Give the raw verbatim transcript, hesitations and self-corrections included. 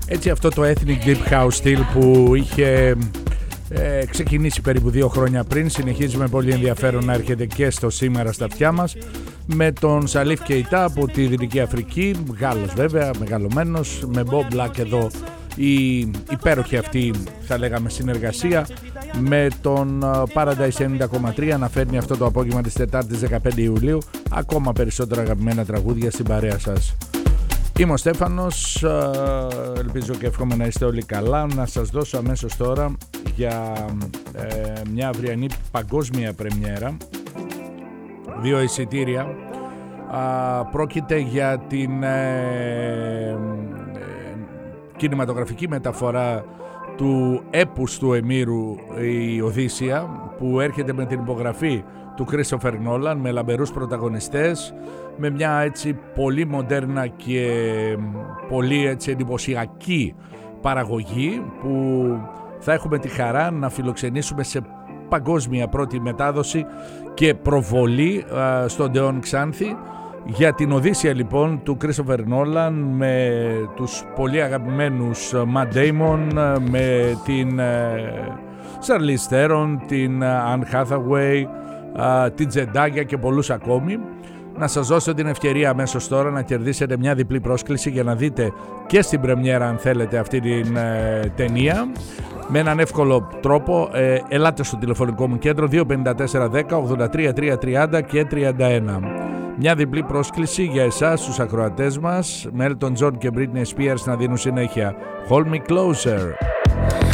Έτσι αυτό το Ethnic Deep House στυλ που είχε ε, ξεκινήσει περίπου δύο χρόνια πριν, συνεχίζει με πολύ ενδιαφέρον να έρχεται και στο σήμερα στα αυτιά μας, με τον Σαλίφ Κεϊτά από τη Δυτική Αφρική, Γάλλος βέβαια, μεγαλωμένος, με Bob Black εδώ η υπέροχη αυτή θα λέγαμε συνεργασία, με τον Paradise ενενήντα κόμμα τρία να φέρνει αυτό το απόγευμα της Τετάρτης δεκαπέντε Ιουλίου ακόμα περισσότερα αγαπημένα τραγούδια στην παρέα σας. Είμαι ο Στέφανος, ελπίζω και εύχομαι να είστε όλοι καλά. Να σας δώσω αμέσως τώρα για ε, μια αυριανή παγκόσμια πρεμιέρα, δύο εισιτήρια. Α, πρόκειται για την ε, ε, κινηματογραφική μεταφορά του έπους του Εμμύρου η Οδύσσεια, που έρχεται με την υπογραφή του Christopher Nolan, με λαμπερούς πρωταγωνιστές, με μια έτσι πολύ μοντέρνα και πολύ έτσι εντυπωσιακή παραγωγή που θα έχουμε τη χαρά να φιλοξενήσουμε σε παγκόσμια πρώτη μετάδοση και προβολή α, στον Ντεόν Ξάνθη, για την Οδύσσεια λοιπόν του Christopher Nolan, με τους πολύ αγαπημένους Matt Damon, με την Charlize Theron, την Anne Hathaway, την Τζεντάγια και πολλούς ακόμη. Να σας δώσω την ευκαιρία αμέσως τώρα να κερδίσετε μια διπλή πρόσκληση για να δείτε και στην πρεμιέρα αν θέλετε αυτή την ε, ταινία με έναν εύκολο τρόπο. ε, ελάτε στο τηλεφωνικό μου κέντρο δύο πέντε τέσσερα δέκα ογδόντα τρία τρία τριάντα και τριάντα ένα. Μια διπλή πρόσκληση για εσάς τους ακροατές μας, με Elton John και Britney Spears να δίνουν συνέχεια. Hold Me Closer.